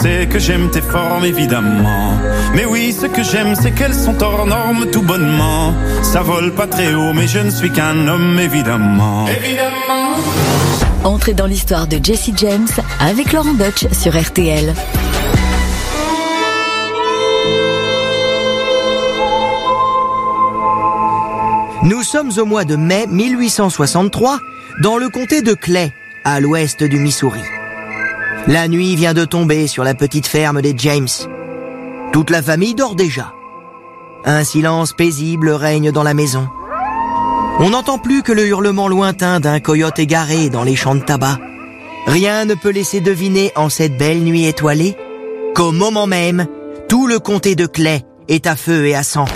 sais que j'aime tes formes évidemment. Mais oui, ce que j'aime c'est qu'elles sont hors normes tout bonnement. Ça vole pas très haut mais je ne suis qu'un homme évidemment. Évidemment. Entrez dans l'histoire de Jesse James avec Laurent Deutsch sur RTL. Nous sommes au mois de mai 1863 dans le comté de Clay, à l'ouest du Missouri. La nuit vient de tomber sur la petite ferme des James. Toute la famille dort déjà. Un silence paisible règne dans la maison. On n'entend plus que le hurlement lointain d'un coyote égaré dans les champs de tabac. Rien ne peut laisser deviner en cette belle nuit étoilée qu'au moment même, tout le comté de Clay est à feu et à sang.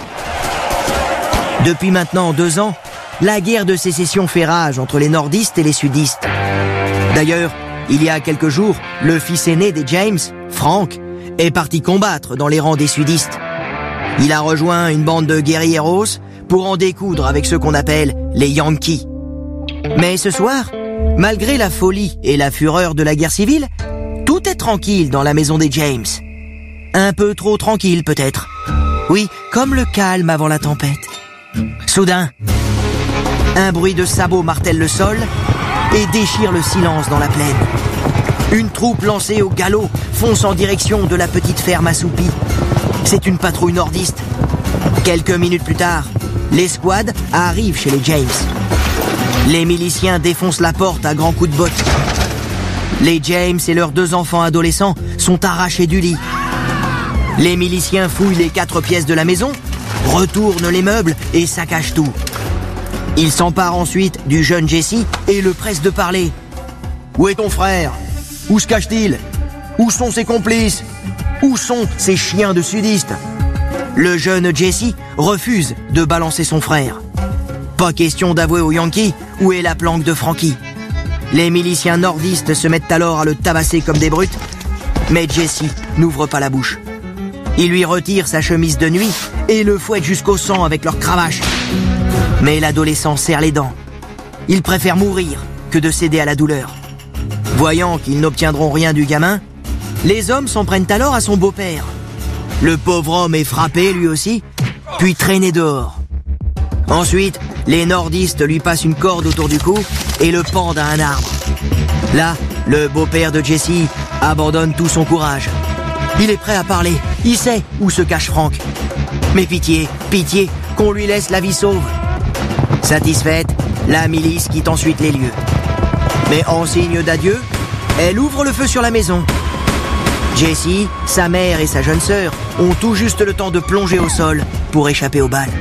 Depuis maintenant 2 ans, la guerre de sécession fait rage entre les nordistes et les sudistes. D'ailleurs, il y a quelques jours, le fils aîné des James, Frank, est parti combattre dans les rangs des sudistes. Il a rejoint une bande de guerrilleros pour en découdre avec ceux qu'on appelle les Yankees. Mais ce soir, malgré la folie et la fureur de la guerre civile, tout est tranquille dans la maison des James. Un peu trop tranquille peut-être. Oui, comme le calme avant la tempête. Soudain, un bruit de sabots martèle le sol et déchire le silence dans la plaine. Une troupe lancée au galop fonce en direction de la petite ferme assoupie. C'est une patrouille nordiste. Quelques minutes plus tard, l'escouade arrive chez les James. Les miliciens défoncent la porte à grands coups de botte. Les James et leurs 2 enfants adolescents sont arrachés du lit. Les miliciens fouillent les 4 pièces de la maison, retournent les meubles et saccagent tout. Ils s'emparent ensuite du jeune Jesse et le pressent de parler. « Où est ton frère? Où se cache-t-il? Où sont ses complices? Où sont ces chiens de sudistes ?» Le jeune Jesse refuse de balancer son frère. Pas question d'avouer aux Yankees où est la planque de Frankie. Les miliciens nordistes se mettent alors à le tabasser comme des brutes, mais Jesse n'ouvre pas la bouche. Ils lui retirent sa chemise de nuit et le fouettent jusqu'au sang avec leur cravache. Mais l'adolescent serre les dents. Il préfère mourir que de céder à la douleur. Voyant qu'ils n'obtiendront rien du gamin, les hommes s'en prennent alors à son beau-père. Le pauvre homme est frappé lui aussi, puis traîné dehors. Ensuite, les nordistes lui passent une corde autour du cou et le pendent à un arbre. Là, le beau-père de Jesse abandonne tout son courage. Il est prêt à parler, il sait où se cache Frank. Mais pitié, pitié, qu'on lui laisse la vie sauve. Satisfaite, la milice quitte ensuite les lieux. Mais en signe d'adieu, elle ouvre le feu sur la maison. Jesse, sa mère et sa jeune sœur ont tout juste le temps de plonger au sol pour échapper aux balles.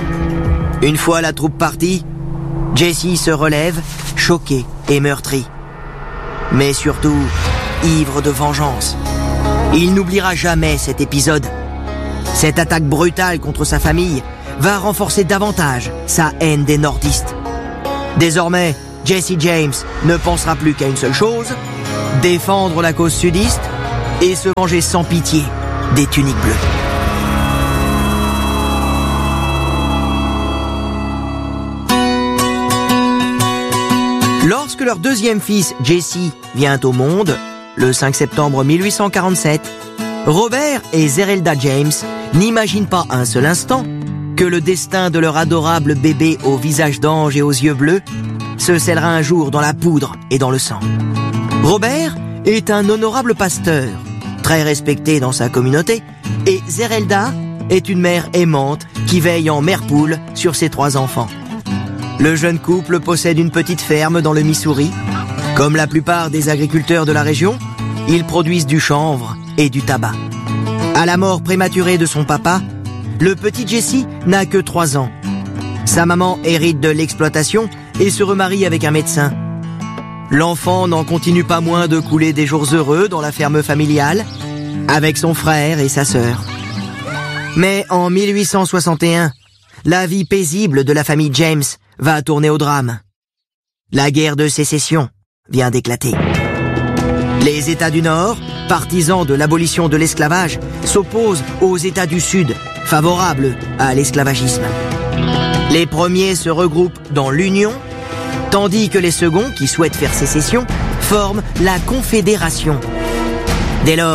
Une fois la troupe partie, Jesse se relève, choqué et meurtri. Mais surtout, ivre de vengeance. Il n'oubliera jamais cet épisode. Cette attaque brutale contre sa famille va renforcer davantage sa haine des nordistes. Désormais, Jesse James ne pensera plus qu'à une seule chose, défendre la cause sudiste et se venger sans pitié des tuniques bleues. Lorsque leur deuxième fils, Jesse, vient au monde, le 5 septembre 1847, Robert et Zerelda James n'imaginent pas un seul instant que le destin de leur adorable bébé au visage d'ange et aux yeux bleus se scellera un jour dans la poudre et dans le sang. Robert est un honorable pasteur, très respecté dans sa communauté, et Zerelda est une mère aimante qui veille en mère poule sur ses 3 enfants. Le jeune couple possède une petite ferme dans le Missouri. Comme la plupart des agriculteurs de la région, ils produisent du chanvre et du tabac. À la mort prématurée de son papa, le petit Jesse n'a que 3 ans. Sa maman hérite de l'exploitation et se remarie avec un médecin. L'enfant n'en continue pas moins de couler des jours heureux dans la ferme familiale, avec son frère et sa sœur. Mais en 1861, la vie paisible de la famille James va tourner au drame. La guerre de sécession vient d'éclater. Les États du Nord, partisans de l'abolition de l'esclavage, s'opposent aux États du Sud, favorables à l'esclavagisme. Les premiers se regroupent dans l'Union, tandis que les seconds, qui souhaitent faire sécession, forment la Confédération. Dès lors,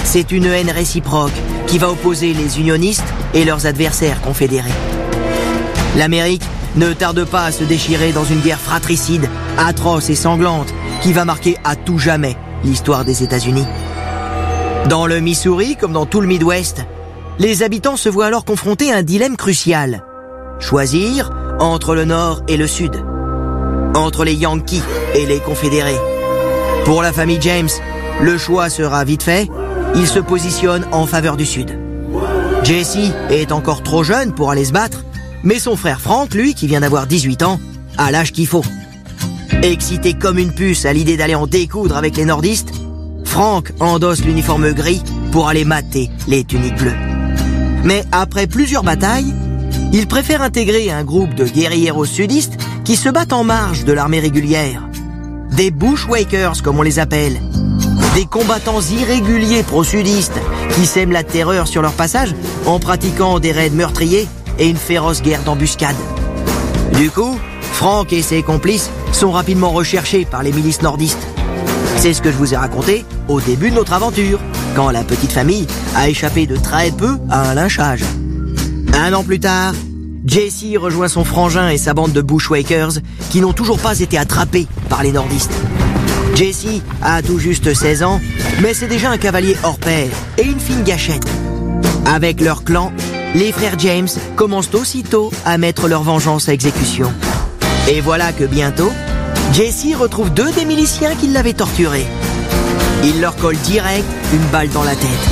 c'est une haine réciproque qui va opposer les unionistes et leurs adversaires confédérés. L'Amérique ne tarde pas à se déchirer dans une guerre fratricide, atroce et sanglante, qui va marquer à tout jamais l'histoire des États-Unis. Dans le Missouri, comme dans tout le Midwest, les habitants se voient alors confrontés à un dilemme crucial. Choisir entre le Nord et le Sud, entre les Yankees et les Confédérés. Pour la famille James, le choix sera vite fait, il se positionne en faveur du Sud. Jesse est encore trop jeune pour aller se battre, mais son frère Frank, lui, qui vient d'avoir 18 ans, a l'âge qu'il faut. Excité comme une puce à l'idée d'aller en découdre avec les nordistes, Frank endosse l'uniforme gris pour aller mater les tuniques bleues. Mais après plusieurs batailles, il préfère intégrer un groupe de guérilleros sudistes qui se battent en marge de l'armée régulière. Des bushwhackers, comme on les appelle. Des combattants irréguliers pro-sudistes qui sèment la terreur sur leur passage en pratiquant des raids meurtriers et une féroce guerre d'embuscade. Du coup, Frank et ses complices sont rapidement recherchés par les milices nordistes. C'est ce que je vous ai raconté au début de notre aventure, quand la petite famille a échappé de très peu à un lynchage. 1 an plus tard, Jesse rejoint son frangin et sa bande de bushwhackers qui n'ont toujours pas été attrapés par les nordistes. Jesse a tout juste 16 ans, mais c'est déjà un cavalier hors pair et une fine gâchette. Avec leur clan, les frères James commencent aussitôt à mettre leur vengeance à exécution. Et voilà que bientôt, Jesse retrouve 2 des miliciens qui l'avaient torturé. Il leur colle direct une balle dans la tête.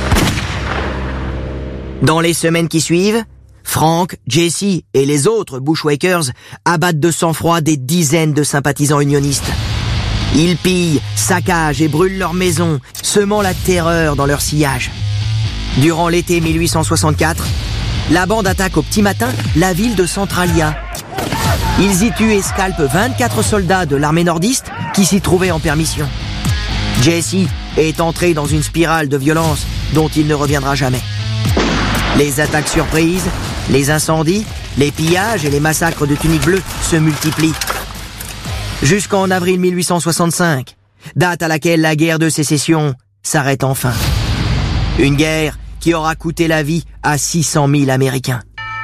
Dans les semaines qui suivent, Frank, Jesse et les autres bushwhackers abattent de sang-froid des dizaines de sympathisants unionistes. Ils pillent, saccagent et brûlent leurs maisons, semant la terreur dans leur sillage. Durant l'été 1864, la bande attaque au petit matin la ville de Centralia. Ils y tuent et scalpent 24 soldats de l'armée nordiste qui s'y trouvaient en permission. Jesse est entré dans une spirale de violence dont il ne reviendra jamais. Les attaques surprises, les incendies, les pillages et les massacres de tuniques bleues se multiplient. Jusqu'en avril 1865, date à laquelle la guerre de sécession s'arrête enfin. Une guerre qui aura coûté la vie à 600 000 Américains.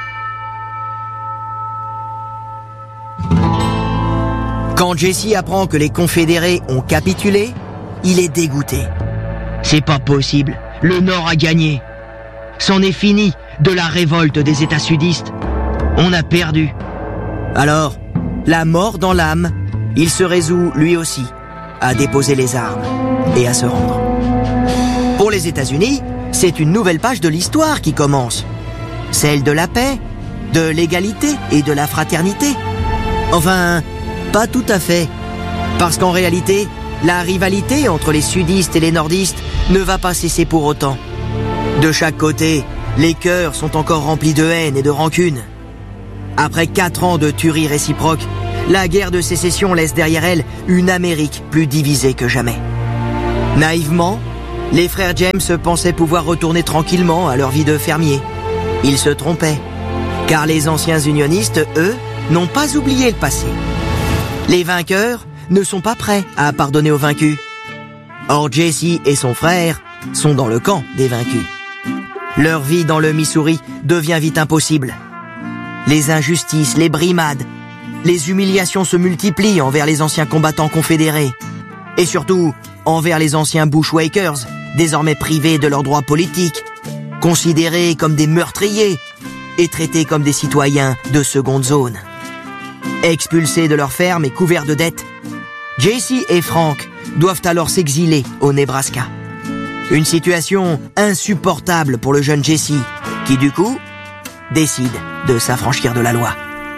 Quand Jesse apprend que les Confédérés ont capitulé, il est dégoûté. C'est pas possible, le Nord a gagné. C'en est fini de la révolte des États sudistes. On a perdu. Alors, la mort dans l'âme, il se résout lui aussi à déposer les armes et à se rendre. Pour les États-Unis, c'est une nouvelle page de l'histoire qui commence. Celle de la paix, de l'égalité et de la fraternité. Enfin, pas tout à fait. Parce qu'en réalité, la rivalité entre les sudistes et les nordistes ne va pas cesser pour autant. De chaque côté, les cœurs sont encore remplis de haine et de rancune. Après 4 ans de tueries réciproques, la guerre de sécession laisse derrière elle une Amérique plus divisée que jamais. Naïvement, les frères James pensaient pouvoir retourner tranquillement à leur vie de fermiers. Ils se trompaient, car les anciens unionistes, eux, n'ont pas oublié le passé. Les vainqueurs ne sont pas prêts à pardonner aux vaincus. Or, Jesse et son frère sont dans le camp des vaincus. Leur vie dans le Missouri devient vite impossible. Les injustices, les brimades, les humiliations se multiplient envers les anciens combattants confédérés. Et surtout, envers les anciens bushwhackers, désormais privés de leurs droits politiques, considérés comme des meurtriers et traités comme des citoyens de seconde zone. Expulsés de leur ferme et couverts de dettes, Jesse et Frank doivent alors s'exiler au Nebraska. Une situation insupportable pour le jeune Jesse, qui du coup décide de s'affranchir de la loi.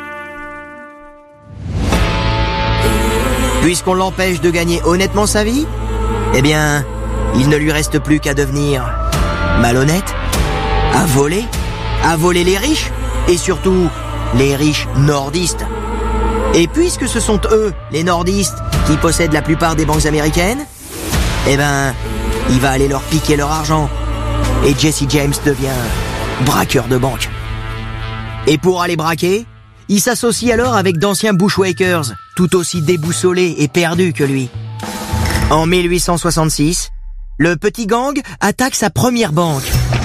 Puisqu'on l'empêche de gagner honnêtement sa vie, eh bien, il ne lui reste plus qu'à devenir malhonnête, à voler les riches, et surtout les riches nordistes. Et puisque ce sont eux, les nordistes, qui possèdent la plupart des banques américaines, eh ben, il va aller leur piquer leur argent. Et Jesse James devient braqueur de banque. Et pour aller braquer, il s'associe alors avec d'anciens bushwhackers, tout aussi déboussolés et perdus que lui. En 1866, le petit gang attaque sa première banque.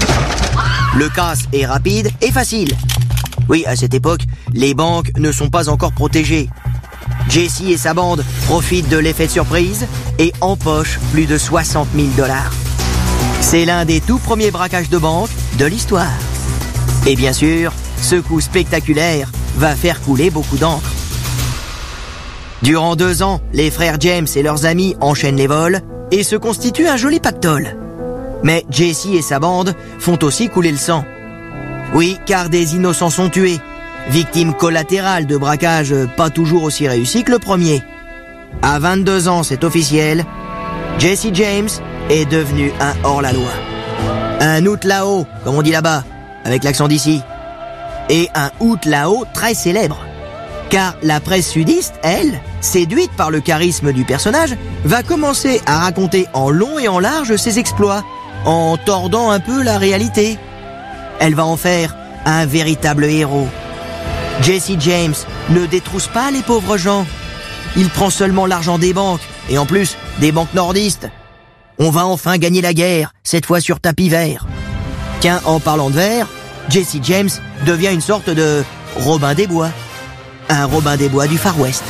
Le casse est rapide et facile. Oui, à cette époque, les banques ne sont pas encore protégées. Jesse et sa bande profitent de l'effet de surprise et empochent plus de 60 000 $. C'est l'un des tout premiers braquages de banque de l'histoire. Et bien sûr, ce coup spectaculaire va faire couler beaucoup d'encre. Durant 2 ans, les frères James et leurs amis enchaînent les vols et se constituent un joli pactole. Mais Jesse et sa bande font aussi couler le sang. Oui, car des innocents sont tués, victimes collatérales de braquages pas toujours aussi réussis que le premier. À 22 ans, c'est officiel, Jesse James est devenu un hors-la-loi. Un outlaw, comme on dit là-bas, avec l'accent d'ici. Et un outlaw très célèbre. Car la presse sudiste, elle, séduite par le charisme du personnage, va commencer à raconter en long et en large ses exploits, en tordant un peu la réalité. Elle va en faire un véritable héros. Jesse James ne détrousse pas les pauvres gens. Il prend seulement l'argent des banques, et en plus, des banques nordistes. On va enfin gagner la guerre, cette fois sur tapis vert. Tiens, en parlant de vert, Jesse James devient une sorte de Robin des Bois. Un Robin des Bois du Far West.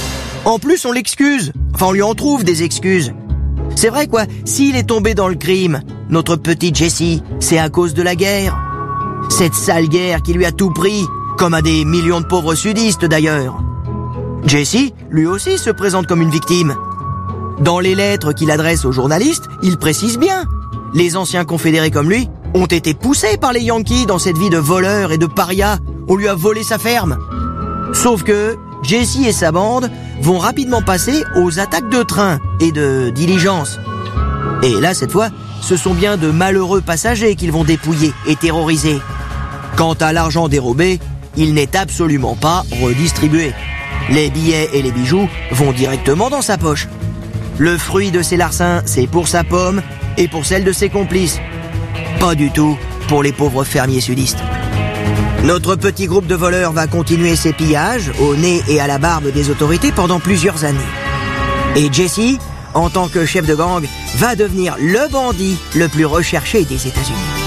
En plus, on l'excuse. Enfin, on lui en trouve des excuses. C'est vrai quoi, s'il est tombé dans le crime, notre petit Jesse, c'est à cause de la guerre. Cette sale guerre qui lui a tout pris, comme à des millions de pauvres sudistes d'ailleurs. Jesse, lui aussi, se présente comme une victime. Dans les lettres qu'il adresse aux journalistes, il précise bien. Les anciens confédérés comme lui ont été poussés par les Yankees dans cette vie de voleur et de paria. On lui a volé sa ferme. Sauf que Jesse et sa bande vont rapidement passer aux attaques de trains et de diligences. Et là, cette fois, ce sont bien de malheureux passagers qu'ils vont dépouiller et terroriser. Quant à l'argent dérobé, il n'est absolument pas redistribué. Les billets et les bijoux vont directement dans sa poche. Le fruit de ses larcins, c'est pour sa pomme et pour celle de ses complices. Pas du tout pour les pauvres fermiers sudistes. Notre petit groupe de voleurs va continuer ses pillages au nez et à la barbe des autorités pendant plusieurs années. Et Jesse, en tant que chef de gang, va devenir le bandit le plus recherché des États-Unis.